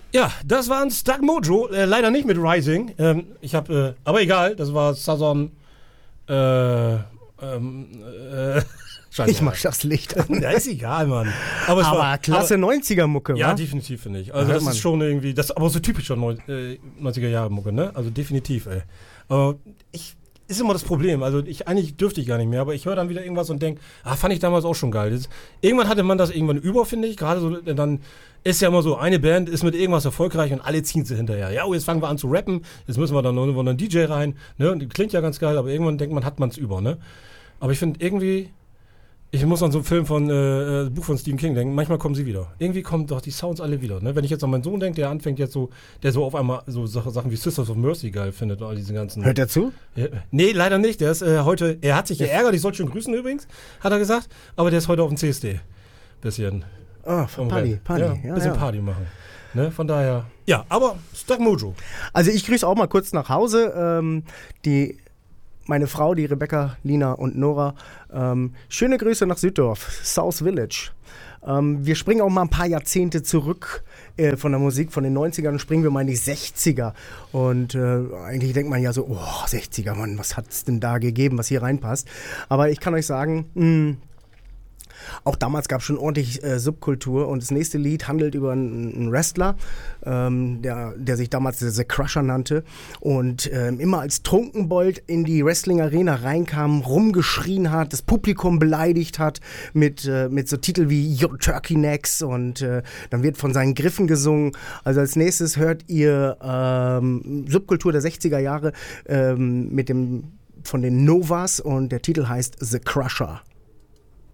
Ja, das war ein Stuck Mojo, leider nicht mit Rising. Aber egal, das war Southern. Scheiße. Ich mach das Licht an. Ja, ist egal, Mann. Aber klasse 90er-Mucke, ja, wa? definitiv, finde ich. Also das ist schon irgendwie, das ist aber so typischer 90er-Jahre-Mucke, ne? Also definitiv, ey. Aber ist immer das Problem. Also eigentlich dürfte ich gar nicht mehr, aber ich höre dann wieder irgendwas und denke, fand ich damals auch schon geil. Irgendwann hatte man das irgendwann über, finde ich. Gerade so, dann ist ja immer so, eine Band ist mit irgendwas erfolgreich und alle ziehen sie hinterher. Ja, jetzt fangen wir an zu rappen, jetzt müssen wir dann noch einen DJ rein, ne? Und die klingt ja ganz geil, aber irgendwann denkt man, hat man es über, ne? Aber ich finde irgendwie, ich muss an so einen Film Buch von Stephen King denken, manchmal kommen sie wieder. Irgendwie kommen doch die Sounds alle wieder, ne? Wenn ich jetzt an meinen Sohn denke, der anfängt jetzt so, der so auf einmal so Sachen wie Sisters of Mercy geil findet, all diese ganzen... Hört er zu? Nee, leider nicht, der ist heute, er hat sich geärgert, ich soll schon grüßen übrigens, hat er gesagt, aber der ist heute auf dem CSD. Bisschen. Party. Ja, bisschen Party machen. Ne, von daher, ja, aber Stuck Mojo. Also ich grüße auch mal kurz nach Hause, meine Frau, die Rebecca, Lina und Nora. Schöne Grüße nach Süddorf, South Village. Wir springen auch mal ein paar Jahrzehnte zurück von der Musik, von den 90ern, springen wir mal in die 60er. Und eigentlich denkt man ja so, 60er, Mann, was hat es denn da gegeben, was hier reinpasst? Aber ich kann euch sagen, auch damals gab es schon ordentlich Subkultur und das nächste Lied handelt über einen Wrestler, der sich damals The Crusher nannte und immer als Trunkenbold in die Wrestling-Arena reinkam, rumgeschrien hat, das Publikum beleidigt hat mit so Titeln wie Yo Turkey Necks und dann wird von seinen Griffen gesungen. Also als nächstes hört ihr Subkultur der 60er Jahre von den Novas und der Titel heißt The Crusher.